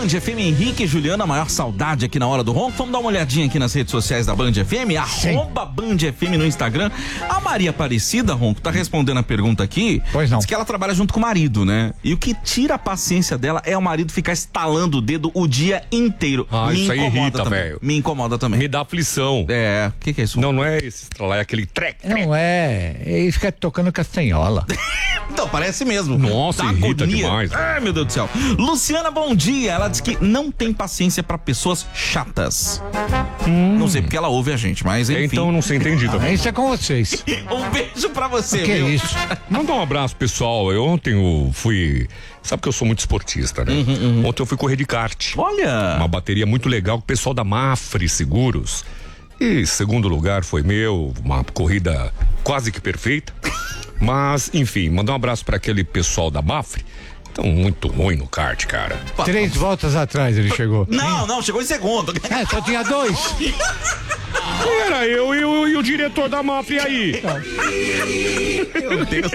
Band FM, Henrique e Juliana, a maior saudade aqui na Hora do Ronco. Vamos dar uma olhadinha aqui nas redes sociais da Band FM, @Band FM no Instagram. A Maria Aparecida, Ronco, tá respondendo a pergunta aqui. Pois não. Diz que ela trabalha junto com o marido, né? E o que tira a paciência dela é o marido ficar estalando o dedo o dia inteiro. Isso aí irrita, velho. Me incomoda também. Me dá aflição. É, o que é isso? Não é esse estralar, é aquele trec. Não é, ele fica tocando castanhola. Então, parece mesmo. Nossa, irrita demais. Ai, meu Deus do céu. Luciana, bom dia. Ela diz que não tem paciência pra pessoas chatas. Não sei porque ela ouve a gente, mas enfim. Então eu não sei entendi também. Isso é com vocês. Um beijo pra você, Que viu? isso? Manda um abraço, pessoal. Eu ontem fui... Sabe que eu sou muito esportista, né? Ontem eu fui correr de kart. Olha! Uma bateria muito legal com o pessoal da Mafre Seguros. E segundo lugar foi meu, uma corrida quase que perfeita. Mas, enfim, mandar um abraço para aquele pessoal da Mafre. Estão muito ruim no kart, cara. 3 voltas atrás ele chegou. Não, chegou em segundo. Só tinha 2. Era eu e o diretor da Mafre aí. Meu Deus.